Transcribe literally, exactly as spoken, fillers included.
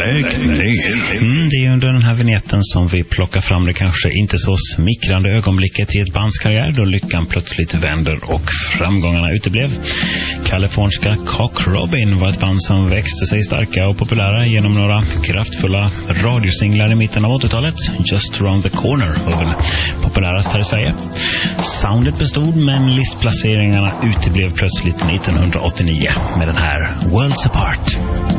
Mm, det är under den här vignetten som vi plockar fram det kanske inte så smickrande ögonblicket i ett bands karriär då lyckan plötsligt vänder och framgångarna uteblev. Kaliforniska Cock Robin var ett band som växte sig starka och populära genom några kraftfulla radiosinglar i mitten av åttiotalet. Just Around the Corner var väl populärast här i Sverige. Soundet bestod, men listplaceringarna uteblev plötsligt nittonhundraåttionio med den här Worlds Apart.